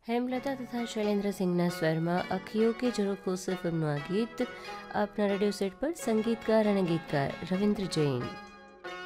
હેમલતા તથા શૈલેન્દ્ર સિંહના સ્વરમાં અખિયો કે ઝરોખો સે ફિલ્મનું આ ગીત આપના રેડિયો સેટ પર સંગીતકાર અને ગીતકાર રવિન્દ્ર જૈન.